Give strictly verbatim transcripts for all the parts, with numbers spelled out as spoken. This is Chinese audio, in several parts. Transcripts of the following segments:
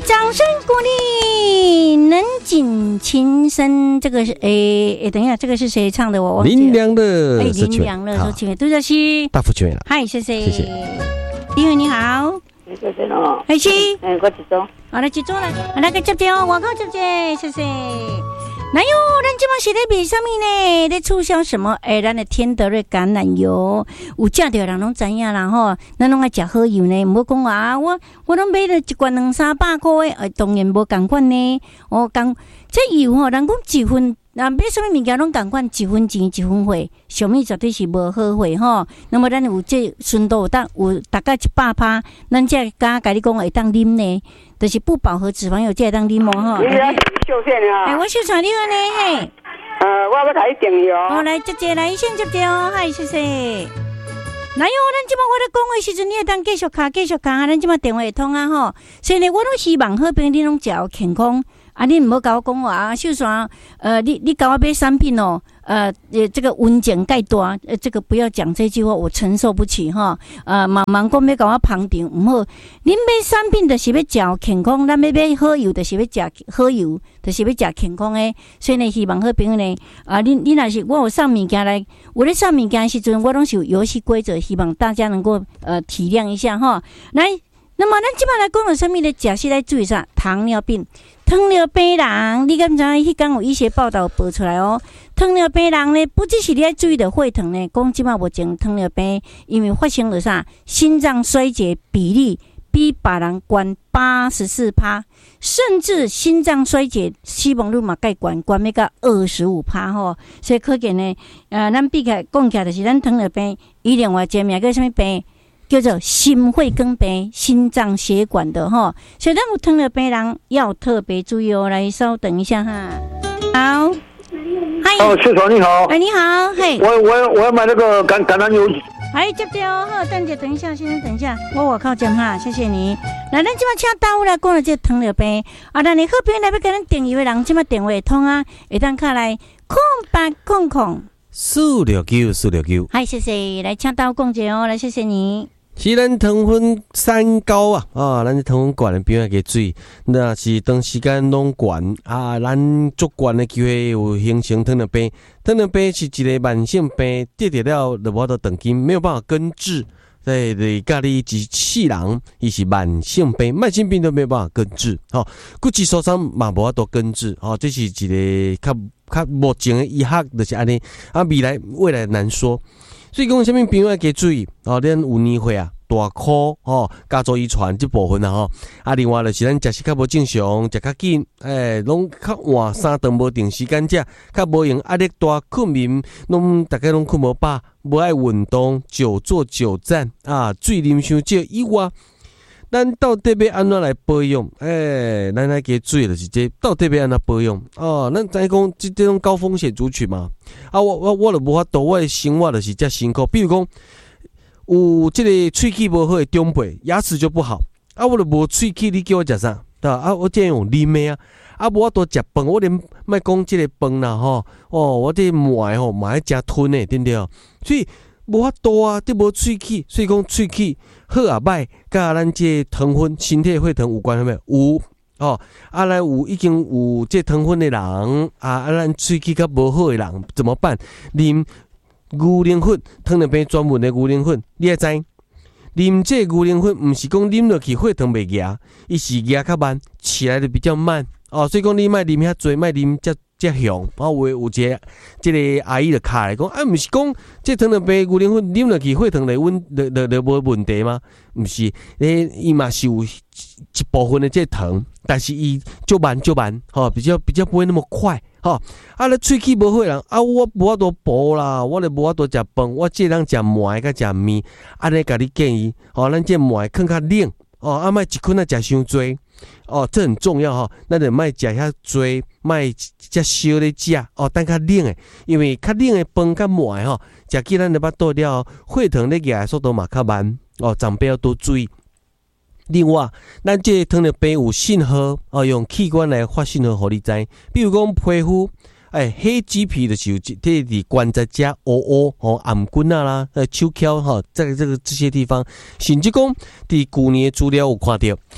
掌声鼓励，能紧情深。这个是诶诶，等一下，这个是谁唱的？我林良的， 哎，林良的，说请杜小西， 大福全了。 嗨，谢谢， 谢谢。 李伟你好， 谢谢哦。 嗨，是， 哎，我一组。 好来，一组来，来个接接哦，外口接接，谢谢。哪有？咱即马是咧卖啥物呢？咧促销什么？诶、欸，咱的天德瑞橄榄油，有食着人拢知影啦吼。咱拢爱食好油呢，唔好讲话啊！我我拢买了一罐两三百块诶，呃，当然无共款呢。我讲这油吼，人讲一分，那买什么物件拢共款，一分钱一分货，小米绝对是无好货吼。那么咱有这纯度有当有大概一百趴，咱这敢甲你讲会当啉呢，就是不饱和脂肪有这当啉哦吼。 秀线啊！ 哎，我秀传你个呢嘿。 呃，我要来订油。 哦，来接接来先接接哦，嗨，谢谢。来哟，咱即马我咧讲的时阵，你会当继续卡继续卡，咱即马电话会通啊吼。所以呢，我都希望好朋友你拢食有健康。啊，你唔好甲我讲话啊，秀传，呃，你你甲我买产品哦，呃，呃，这个文件介大，呃，这个不要讲这句话，我承受不起哈。呃，慢慢讲要甲我旁听，唔好。恁买产品就是要食健康，咱要买好油就是要食好油，就是要食健康诶。所以呢，希望好朋友呢，啊，你你若是我有送物件来，我咧送物件的时阵，我拢是有游戏规则，希望大家能够呃体谅一下哈。来，那么咱即摆来讲有啥物咧？食是来注意啥？糖尿病。糖尿病人，你敢知？迄天有医学报道报出来哦。糖尿病人呢，不只是你要注意的血糖呢，讲即摆目前糖尿病，因为发生了啥？心脏衰竭比例比别人高八十四趴，甚至心脏衰竭死亡率嘛介高，高要到二十五趴吼。所以可见呢，呃，咱比起来讲起来就是咱糖尿病，伊另外一个名叫什么病？叫做心血管病、心脏血管的哈，所以咱有糖尿病人要特别注意哦。来，稍等一下哈。好，嗨， 哦，市长你好， 哎，你好，嘿， 我我我要买那个橄橄榄油。 哎，接接哦，好，蛋姐，等一下，先生，等一下，我我靠讲哈，谢谢你。来，咱今麦请大夫来讲了这糖尿病，啊，咱你好朋友来要跟咱订油的人，今麦电话会通啊，会当卡来空八空空四六九四六九。 嗨，谢谢，来请大夫讲解哦，来，谢谢你。 是咱糖分三高啊，啊，咱糖分高的朋友要注意，那是长时间拢高啊，咱足高的机会有形成糖尿病。糖尿病是一个慢性病，得得了就无得长期没有办法根治。在你家里一世人，伊是慢性病，慢性病都没有办法根治，吼，骨质疏松嘛无法度根治，吼，这是一个较较目前的医学就是安尼，啊，未来未来难说。所以讲，什么朋友要加注意哦？咱有年岁啊，大箍哦，家族遗传这部分啊吼。啊，另外就是咱食食较无正常，食较紧，诶，拢较晚三顿无定时间食，较无用压力大，困眠拢大概拢困无饱，无爱运动，久坐久站啊，水啉伤少以外。咱到底要安怎来保养？诶、欸，咱来加注意就是这到底要安怎保养哦？咱知讲这这种高风险族群嘛，啊，我我我就无法度，我的生活就是遮辛苦。比如讲，有这个喙齿无好的长辈，牙齿就不好，啊，我就无喙齿，你叫我食啥？对吧？啊，我这样用啉的啊，啊，无法度食饭，我连莫讲这个饭啦吼，哦，我这糜吼嘛爱食吞的，对不对？所以。无法度啊，得无喙齿，所以讲喙齿好啊歹，甲咱这糖分、身体血糖有关系没？有哦，啊，咱有已经有这糖分的人啊，啊，咱喙齿较无好的人怎么办？啉牛奶粉，糖尿病专门的牛奶粉，你会知？啉这牛奶粉，毋是讲啉落去血糖袂压，伊是压较慢，起来的比较慢哦，所以讲你莫啉遐多，莫啉遮。遮凶，啊，有有一个这个阿姨就卡来讲，啊，毋是讲这糖尿病牛奶粉啉落去血糖就稳，就就就无问题吗？毋是，诶，伊嘛是有一部分的这糖，但是伊就慢就慢，吼，比较比较不会那么快，吼。啊，咧喙齿无好人，啊，我无法度补啦，我咧无法度食饭，我只通食糜甲食面，安尼甲你建议，吼，咱这糜放较冷，哦，啊，莫一捆啊食伤多。哦，这很重要哈、哦，咱就莫食遐多，莫遮烧咧食哦，等较冷诶，因为较冷诶饭较糜吼，食起咱的巴肚了，血糖咧压速度嘛较慢哦，长辈要多注意。另外，咱这糖尿病有信号哦，用器官来发信号，互你知，比如讲皮肤。哎，黑鸡皮的是有这里关节加乌乌哦，颔棍啊啦，呃，手脚哈，在这个这些地方，甚至讲伫去年资料有看到。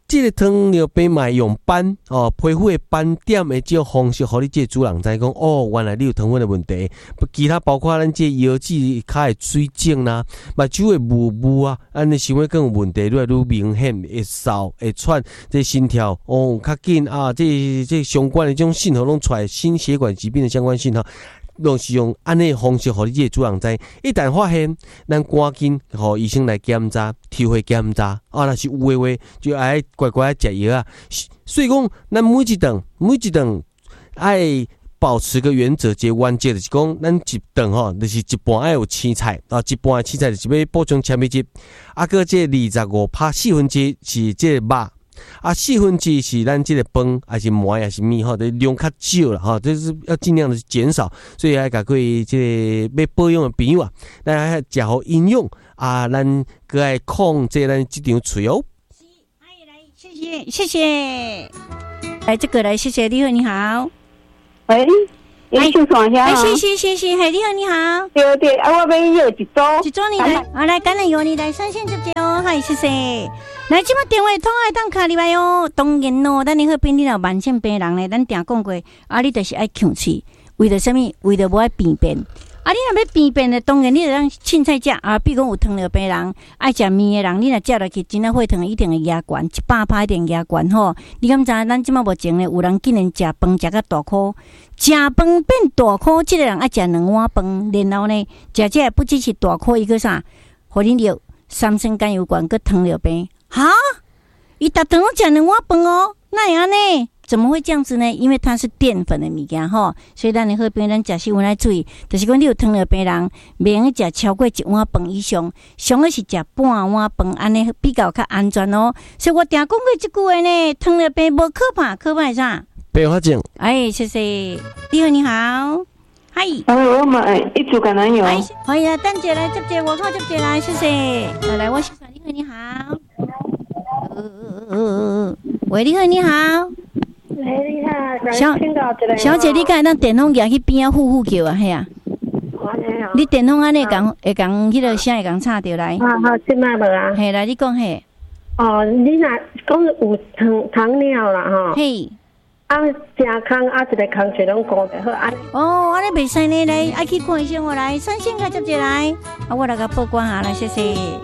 这个糖尿病嘛用斑哦，皮肤的斑点的这种方式，互你这个主人知讲哦，原来你有糖分的问题。其他包括咱这腰子骹的水肿啦，目睭的雾雾啊，安尼想要更有问题，愈来愈明显，会扫会喘，这心跳哦较紧啊，这这相关的这种信号拢出来，心血管疾病的相关信号。拢是用安尼方式，互你这个主人知。一旦发现，咱赶紧互医生来检查，抽血检查。啊，若是有诶话，就爱乖乖食药啊。所以讲，咱每一顿每一顿爱保持个原则，即原则就是讲，咱一顿吼，就是一半爱有青菜，啊，一半的青菜就是要补充纤维质，啊，个这二十五拍四分之是这个肉。啊，四分之是咱这个饭，还是糜，还是面吼，的量较少啦吼，这是要尽量的减少。所以爱甲各位这个要保养的朋友啊，咱爱食好营养啊，咱搁爱控制咱这张嘴哦。 来来，谢谢谢谢。来这个来，谢谢你好，你好。 喂，你姓啥呀？ 哎，谢谢谢谢，嘿，你好你好。 对对，啊，我要要一组。 一组你来，啊来，橄榄油你来上线接接哦，嗨，谢谢。来，即马电话通爱当卡入来哦。当然咯，咱你好病，你若慢性病人咧，咱定讲过，啊，你就是爱强气，为着什么？为着无爱便便。啊，你若要便便咧，当然你就当凊彩食啊。比如讲有糖尿病人，爱食面的人，你若食落去，真诶血糖一定会压悬，一百趴一定压悬吼。你敢知？咱即马目前咧，有人竟然食饭食到大箍，食饭变大箍，即个人爱食两碗饭，然后呢，食这不只是大箍，一个啥？互你尿三酸甘油管，佮糖尿病。哈，伊逐顿拢食两碗饭哦，那会安尼？怎么会这样子呢？因为它是淀粉的物件吼，所以咱的好朋友咱食食饭来注意，就是讲你有糖尿病人，袂用食超过一碗饭以上，上个是食半碗饭，安尼比较较安全哦。所以我定讲过这句话呢，糖尿病无可怕，可怕是啥？ 并发症。 哎，谢谢，你好，你好。嗨， 哎，我买一组橄榄油。 哎，可以啊，等姐来接接，我靠接接来，谢谢。来来，我欣赏你好，你好。呃呃呃，喂，你好，你好。 喂，你好， 小小姐，你敢当电筒举去边啊，呼呼叫啊，嘿啊。你电筒安尼讲会讲，迄个声会讲插着来。 啊好，即摆无啊。 嘿，来你讲嘿。 哦，你若讲有糖糖尿啦吼。 嘿。 啊，正空啊，一个空就拢顾得好安。 哦，安尼袂使呢，来爱去看医生，我来，三线开接接来，啊，我来甲报关下来，谢谢。